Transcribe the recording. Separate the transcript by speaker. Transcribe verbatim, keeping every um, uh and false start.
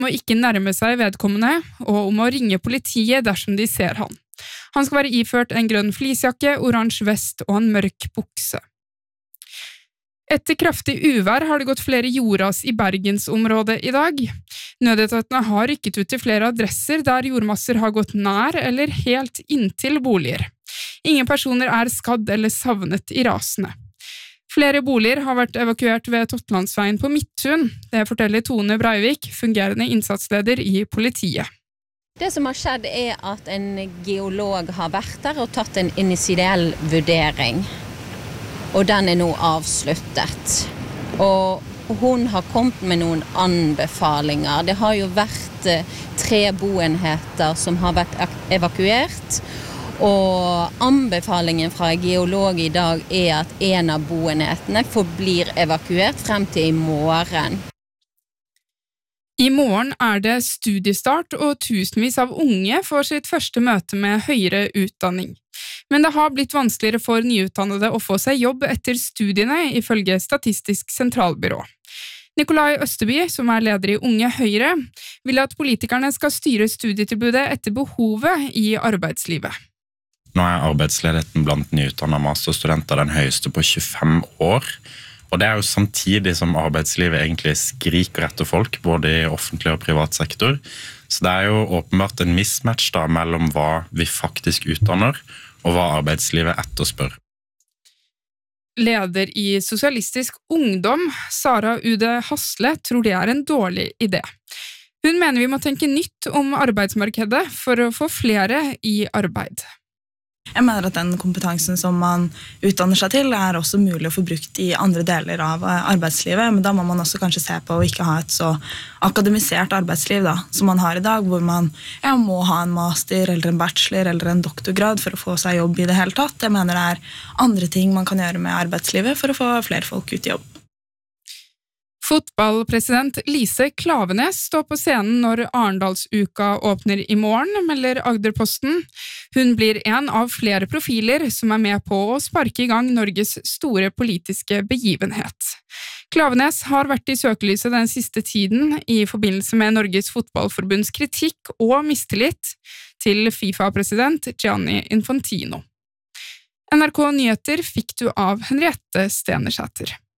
Speaker 1: må ikke nærme seg vedkommende, og om å ringe politiet dersom de ser han. Han skal være iført en grønn fleecejakke, oransje vest og en mørk bukse. Etter kraftig uvær har det gått flere jordras i Bergensområdet i dag. Nødetatene har rykket ut til flere adresser der jordmasser har gått nær eller helt inntil boliger. Ingen personer er skadd eller savnet i rasene. Flere boliger har vært evakuert ved Totlandsveien på Midtun. Det forteller Tone Breivik, fungerende innsatsleder i politiet.
Speaker 2: Det som har skjedd er at en geolog har vært der og tatt en initiell vurdering. Og den er nå avsluttet. Og hun har kommet med noen anbefalinger. Det har jo vært tre boenheter som har vært evakuert, og anbefalingen fra geolog i dag er at en av boenhetene forblir evakuert frem til i morgen.
Speaker 1: I morgen er det studiestart, og tusenvis av unge får sitt første møte med høyere utdanning. Men det har blitt vanskeligere for nyutdannede å få seg jobb etter studiene, ifølge Statistisk sentralbyrå. Nikolai Østerby, som er leder i Unge Høyre, vil at politikerne skal styre studietilbudet etter behovet i arbeidslivet.
Speaker 3: Nå er arbeidsledigheten blant nyutdannede masterstudenter den høyeste på tjuefem år, og det er jo samtidig som arbeidslivet egentlig skriker etter folk, både i offentlig og privat sektor. Så det er jo åpenbart en mismatch da mellom hva vi faktisk utdanner, og hva arbeidslivet etterspør.
Speaker 1: Leder i Sosialistisk Ungdom, Sara Ude Hasle, tror det er en dårlig idé. Hun mener vi må tenke nytt om arbeidsmarkedet for å få flere i arbeid.
Speaker 4: Jeg mener at den kompetansen som man utdanner seg til er også mulig å få brukt i andre deler av arbeidslivet, men da må man også kanskje se på å ikke ha et så akademisert arbeidsliv da, som man har i dag, hvor man ja, må ha en master eller en bachelor eller en doktorgrad for å få seg jobb i det hele tatt. Jeg mener det er andre ting man kan gjøre med arbeidslivet for å få flere folk ut i jobb.
Speaker 1: Fotballpresident Lise Klaveness står på scenen når Arendalsuka åpner i morgen, melder Agderposten. Hun blir en av flere profiler som er med på å sparke i gang Norges store politiske begivenhet. Klaveness har vært i søkelyset den siste tiden i forbindelse med Norges Fotballforbunds kritikk og mistillit til FIFA-president Gianni Infantino. N R K Nyheter fikk du av Henriette Stenersæter.